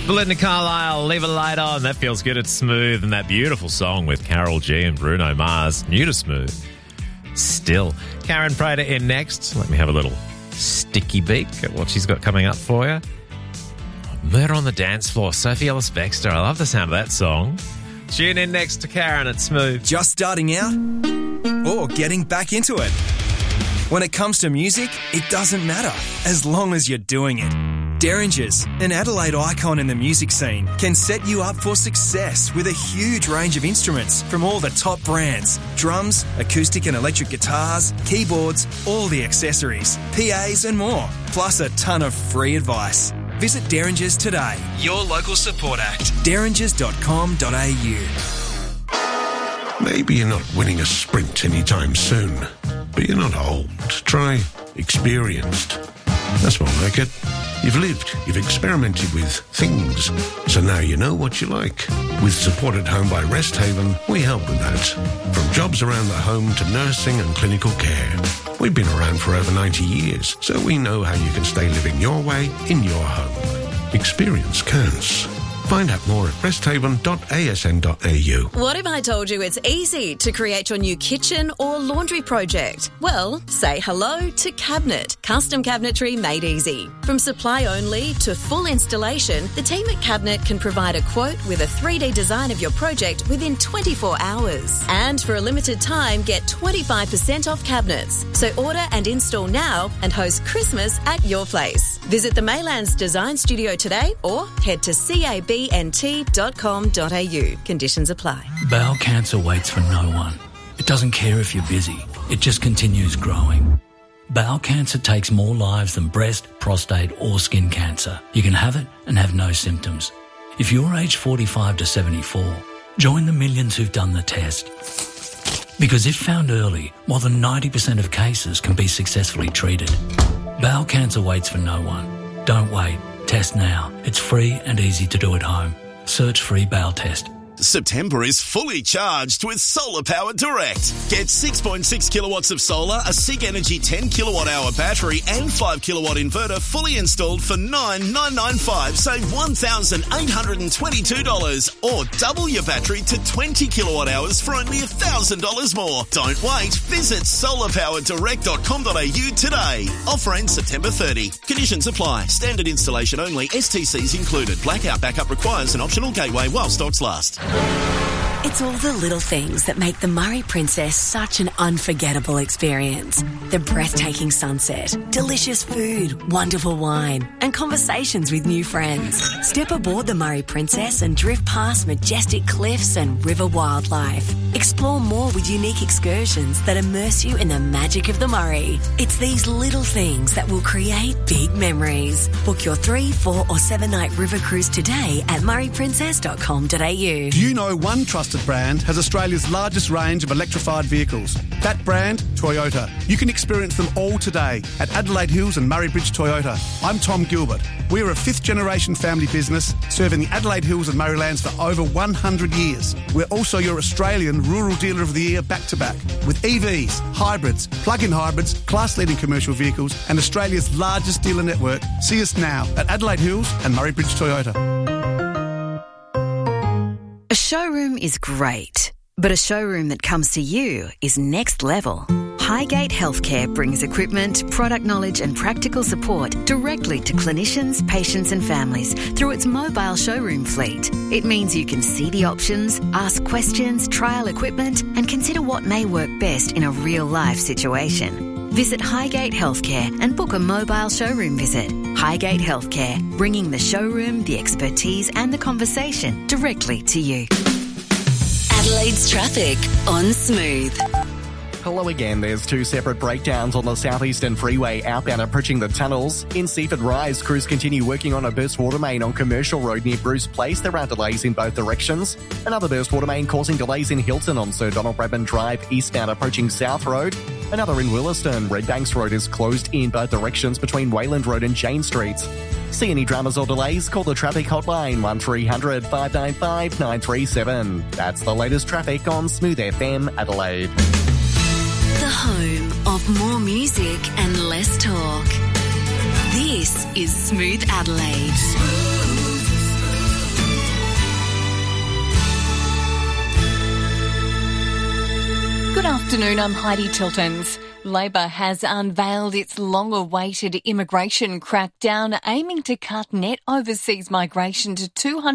Belinda Carlisle, Leave It Light On. That feels good. It's Smooth. And that beautiful song with Carol G and Bruno Mars. New to Smooth. Still. Karen Prater in next. Let me have a little sticky beak at what she's got coming up for you. Murder on the Dance Floor. Sophie Ellis-Bextor. I love the sound of that song. Tune in next to Karen at Smooth. Just starting out or getting back into it? When it comes to music, it doesn't matter as long as you're doing it. Derringers, an Adelaide icon in the music scene, can set you up for success with a huge range of instruments from all the top brands. Drums, acoustic and electric guitars, keyboards, all the accessories, PAs and more, plus a ton of free advice. Visit Derringers today, your local support act. derringers.com.au. Maybe you're not winning a sprint anytime soon, but you're not old. Try experienced. That's more like it. You've lived, you've experimented with things, so now you know what you like. With Support at Home by Rest Haven, we help with that. From jobs around the home to nursing and clinical care. We've been around for over 90 years, so we know how you can stay living your way in your home. Experience counts. Find out more at resthaven.asn.au. What if I told you it's easy to create your new kitchen or laundry project? Well, say hello to Cabinet. Custom cabinetry made easy. From supply only to full installation, the team at Cabinet can provide a quote with a 3D design of your project within 24 hours. And for a limited time, get 25% off cabinets. So order and install now and host Christmas at your place. Visit the Maylands Design Studio today or head to cabnt.com.au. Conditions apply. Bowel cancer waits for no one. It doesn't care if you're busy. It just continues growing. Bowel cancer takes more lives than breast, prostate or skin cancer. You can have it and have no symptoms. If you're aged 45 to 74, join the millions who've done the test. Because if found early, more than 90% of cases can be successfully treated. Bowel cancer waits for no one. Don't wait. Test now. It's free and easy to do at home. Search free bowel test. September is fully charged with Solar Power Direct. Get 6.6 kilowatts of solar, a SIG Energy 10 kilowatt hour battery and 5 kilowatt inverter fully installed for $9,995. Save $1,822 or double your battery to 20 kilowatt hours for only $1,000 more. Don't wait. Visit solarpowerdirect.com.au today. Offer ends September 30. Conditions apply. Standard installation only. STCs included. Blackout backup requires an optional gateway while stocks last. It's all the little things that make the Murray Princess such an unforgettable experience. The breathtaking sunset, delicious food, wonderful wine, and conversations with new friends. Step aboard the Murray Princess and drift past majestic cliffs and river wildlife. Explore more with unique excursions that immerse you in the magic of the Murray. It's these little things that will create big memories. Book your 3, 4 or 7 night river cruise today at murrayprincess.com.au. Do you know one trusted brand has Australia's largest range of electrified vehicles? That brand, Toyota. You can experience them all today at Adelaide Hills and Murray Bridge Toyota. I'm Tom Gilbert. We're a 5th generation family business serving the Adelaide Hills and Murraylands for over 100 years. We're also your Australian Rural Dealer of the Year back-to-back with EVs, hybrids, plug-in hybrids, class-leading commercial vehicles and Australia's largest dealer network. See us now at Adelaide Hills and Murray Bridge Toyota. A showroom is great, but a showroom that comes to you is next level. Highgate Healthcare brings equipment, product knowledge and practical support directly to clinicians, patients and families through its mobile showroom fleet. It means you can see the options, ask questions, trial equipment and consider what may work best in a real-life situation. Visit Highgate Healthcare and book a mobile showroom visit. Highgate Healthcare, bringing the showroom, the expertise and the conversation directly to you. Adelaide's traffic on Smooth. Hello again. There's 2 separate breakdowns on the Southeastern Freeway outbound approaching the tunnels. In Seaford Rise, crews continue working on a burst water main on Commercial Road near Bruce Place. There are delays in both directions. Another burst water main causing delays in Hilton on Sir Donald Bradman Drive eastbound approaching South Road. Another in Williston. Redbanks Road is closed in both directions between Wayland Road and Jane Streets. See any dramas or delays? Call the traffic hotline 1300 595 937. That's the latest traffic on Smooth FM Adelaide. The home of more music and less talk. This is Smooth Adelaide. Good afternoon, I'm Heidi Tiltons. Labor has unveiled its long-awaited immigration crackdown, aiming to cut net overseas migration to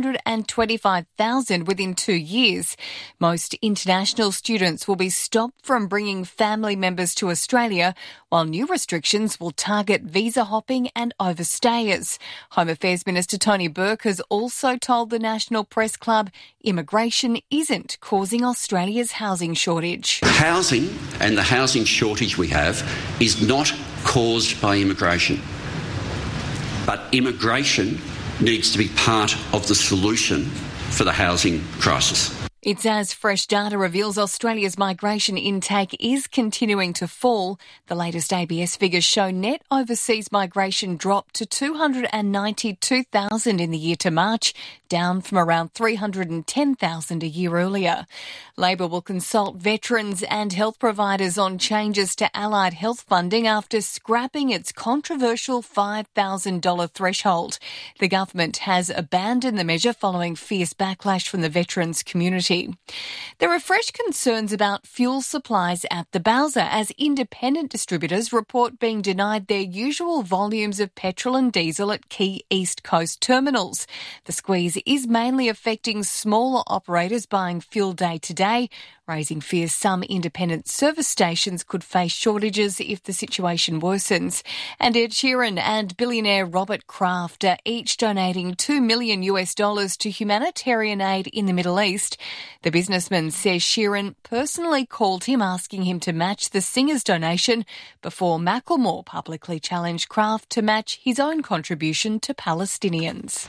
225,000 within 2 years. Most international students will be stopped from bringing family members to Australia, while new restrictions will target visa hopping and overstayers. Home Affairs Minister Tony Burke has also told the National Press Club immigration isn't causing Australia's housing shortage. Housing and the housing shortage we have is not caused by immigration. But immigration needs to be part of the solution for the housing crisis. It's as fresh data reveals Australia's migration intake is continuing to fall. The latest ABS figures show net overseas migration dropped to 292,000 in the year to March, down from around 310,000 a year earlier. Labor will consult veterans and health providers on changes to allied health funding after scrapping its controversial $5,000 threshold. The government has abandoned the measure following fierce backlash from the veterans community. There are fresh concerns about fuel supplies at the Bowser as independent distributors report being denied their usual volumes of petrol and diesel at key East Coast terminals. The squeeze is mainly affecting smaller operators buying fuel day to day, raising fears some independent service stations could face shortages if the situation worsens. And Ed Sheeran and billionaire Robert Kraft are each donating $2 million to humanitarian aid in the Middle East. The businessman says Sheeran personally called him asking him to match the singer's donation before Macklemore publicly challenged Kraft to match his own contribution to Palestinians.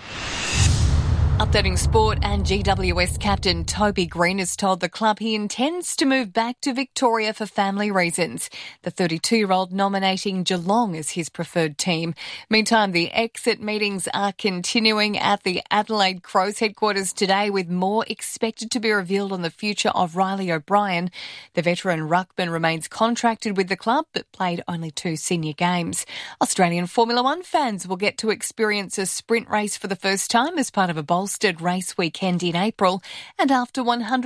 Updating sport, and GWS captain Toby Green has told the club he intends to move back to Victoria for family reasons. The 32-year-old nominating Geelong as his preferred team. Meantime, the exit meetings are continuing at the Adelaide Crows headquarters today, with more expected to be revealed on the future of Riley O'Brien. The veteran ruckman remains contracted with the club but played only 2 senior games. Australian Formula One fans will get to experience a sprint race for the first time as part of a bolstered race weekend in April. And after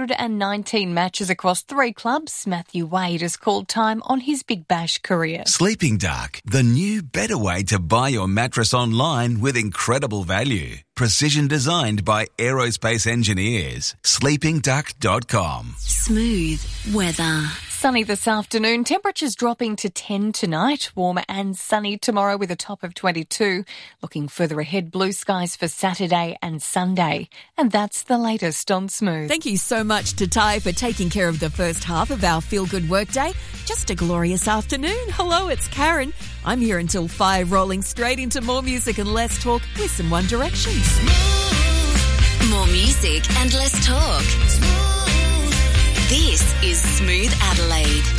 119 matches across 3 clubs, Matthew Wade has called time on his Big Bash career. Sleeping Duck, the new better way to buy your mattress online with incredible value. Precision designed by aerospace engineers. sleepingduck.com. Smooth weather. Sunny this afternoon, temperatures dropping to 10 tonight, warmer and sunny tomorrow with a top of 22. Looking further ahead, blue skies for Saturday and Sunday. And that's the latest on Smooth. Thank you so much to Ty for taking care of the first half of our Feel Good Workday. Just a glorious afternoon. Hello, it's Karen. I'm here until 5, rolling straight into more music and less talk with some One Direction. More music and less talk. This is Smooth Adelaide.